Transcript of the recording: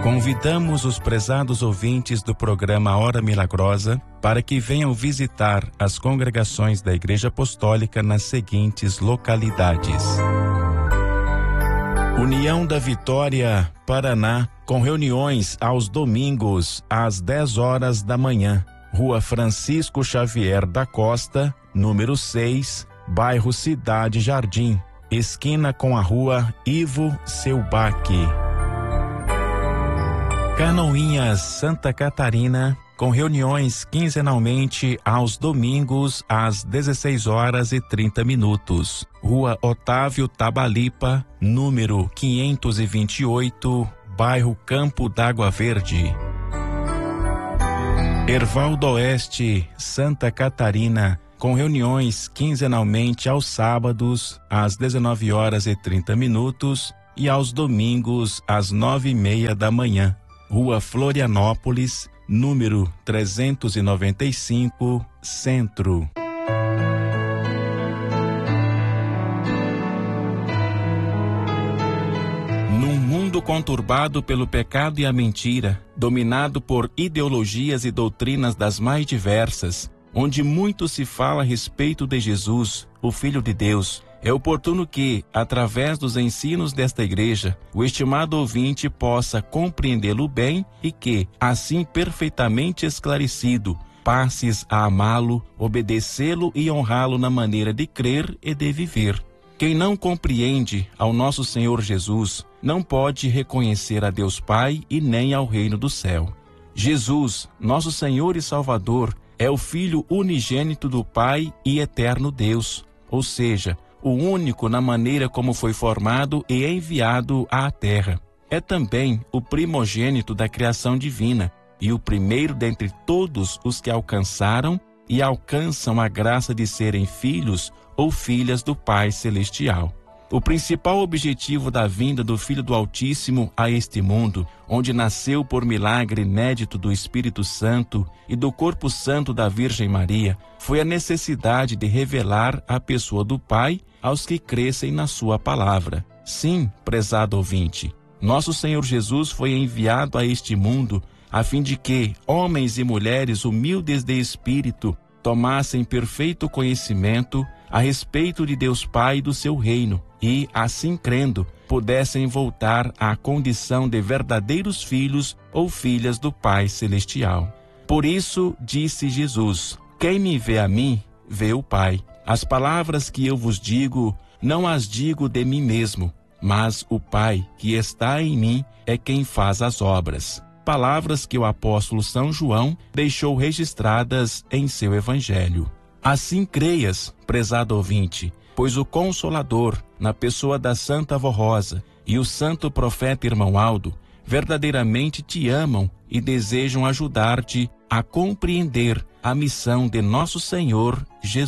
Convidamos os prezados ouvintes do programa Hora Milagrosa para que venham visitar as congregações da Igreja Apostólica nas seguintes localidades: União da Vitória, Paraná, com reuniões aos domingos às 10 horas da manhã. Rua Francisco Xavier da Costa, número 6, bairro Cidade Jardim, esquina com a Rua Ivo Seubach. Canoinhas, Santa Catarina, com reuniões quinzenalmente aos domingos às 16 horas e 30 minutos. Rua Otávio Tabalipa, número 528, bairro Campo d'Água Verde. Herval do Oeste, Santa Catarina, com reuniões quinzenalmente aos sábados às 19 horas e 30 minutos e aos domingos às 9:30 da manhã. Rua Florianópolis, número 395, Centro. Num mundo conturbado pelo pecado e a mentira, dominado por ideologias e doutrinas das mais diversas, onde muito se fala a respeito de Jesus, o Filho de Deus, é oportuno que, através dos ensinos desta igreja, o estimado ouvinte possa compreendê-lo bem e que, assim perfeitamente esclarecido, passes a amá-lo, obedecê-lo e honrá-lo na maneira de crer e de viver. Quem não compreende ao nosso Senhor Jesus, não pode reconhecer a Deus Pai e nem ao reino do céu. Jesus, nosso Senhor e Salvador, é o Filho unigênito do Pai e eterno Deus, ou seja, o único na maneira como foi formado e enviado à terra. É também o primogênito da criação divina e o primeiro dentre todos os que alcançaram e alcançam a graça de serem filhos ou filhas do Pai Celestial. O principal objetivo da vinda do Filho do Altíssimo a este mundo, onde nasceu por milagre inédito do Espírito Santo e do Corpo Santo da Virgem Maria, foi a necessidade de revelar a pessoa do Pai aos que crescem na sua palavra. Sim, prezado ouvinte, nosso Senhor Jesus foi enviado a este mundo a fim de que homens e mulheres humildes de espírito tomassem perfeito conhecimento a respeito de Deus Pai e do seu reino e, assim crendo, pudessem voltar à condição de verdadeiros filhos ou filhas do Pai Celestial. Por isso, disse Jesus: quem me vê a mim, vê o Pai. As palavras que eu vos digo, não as digo de mim mesmo, mas o Pai que está em mim é quem faz as obras. Palavras que o apóstolo São João deixou registradas em seu evangelho. Assim creias, prezado ouvinte, pois o Consolador, na pessoa da Santa Avó Rosa e o Santo Profeta Irmão Aldo, verdadeiramente te amam e desejam ajudar-te a compreender a missão de nosso Senhor Jesus.